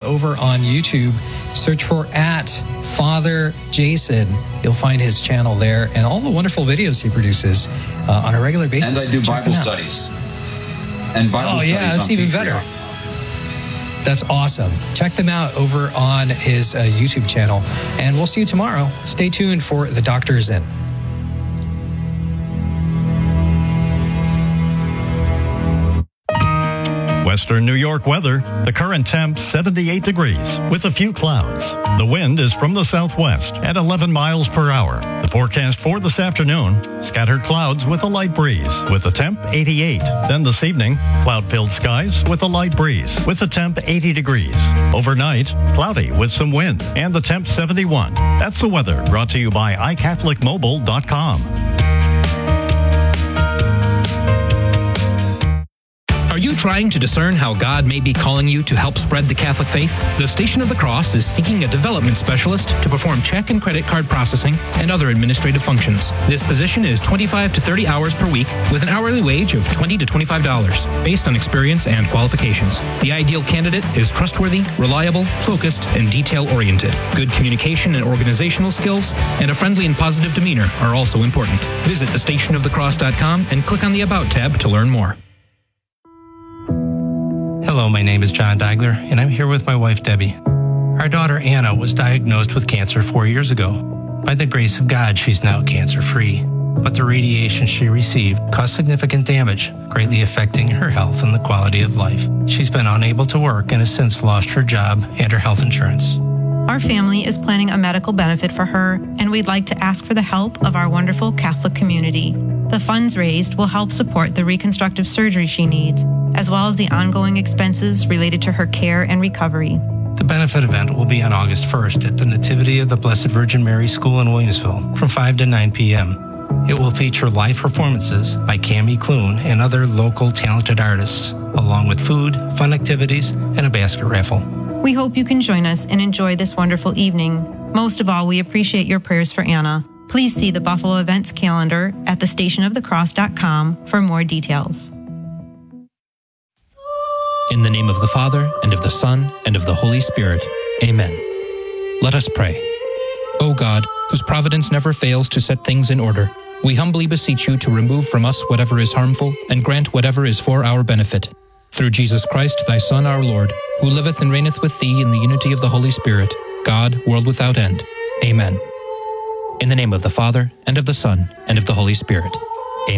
over on YouTube. Search for @Father Jason. You'll find his channel there and all the wonderful videos he produces on a regular basis. And I do Bible studies. And Bible studies. Oh, yeah, that's even better. That's awesome. Check them out over on his YouTube channel. And we'll see you tomorrow. Stay tuned for The Doctor Is In. Western New York weather. The current temp 78 degrees with a few clouds. The wind is from the southwest at 11 miles per hour. The forecast for this afternoon, scattered clouds with a light breeze with a temp 88. Then this evening, cloud-filled skies with a light breeze with a temp 80 degrees. Overnight, cloudy with some wind and the temp 71. That's the weather brought to you by iCatholicMobile.com. Are you trying to discern how God may be calling you to help spread the Catholic faith? The Station of the Cross is seeking a development specialist to perform check and credit card processing and other administrative functions. This position is 25 to 30 hours per week with an hourly wage of $20 to $25 based on experience and qualifications. The ideal candidate is trustworthy, reliable, focused, and detail-oriented. Good communication and organizational skills and a friendly and positive demeanor are also important. Visit thestationofthecross.com and click on the About tab to learn more. Hello, my name is John Deigler, and I'm here with my wife, Debbie. Our daughter, Anna, was diagnosed with cancer 4 years ago. By the grace of God, she's now cancer-free. But the radiation she received caused significant damage, greatly affecting her health and the quality of life. She's been unable to work and has since lost her job and her health insurance. Our family is planning a medical benefit for her, and we'd like to ask for the help of our wonderful Catholic community. The funds raised will help support the reconstructive surgery she needs, as well as the ongoing expenses related to her care and recovery. The benefit event will be on August 1st at the Nativity of the Blessed Virgin Mary School in Williamsville from 5 to 9 p.m. It will feature live performances by Cammie Clune and other local talented artists, along with food, fun activities, and a basket raffle. We hope you can join us and enjoy this wonderful evening. Most of all, we appreciate your prayers for Anna. Please see the Buffalo events calendar at thestationofthecross.com for more details. In the name of the Father, and of the Son, and of the Holy Spirit. Amen. Let us pray. O God, whose providence never fails to set things in order, we humbly beseech you to remove from us whatever is harmful, and grant whatever is for our benefit. Through Jesus Christ, thy Son, our Lord, who liveth and reigneth with thee in the unity of the Holy Spirit, God, world without end. Amen. In the name of the Father, and of the Son, and of the Holy Spirit.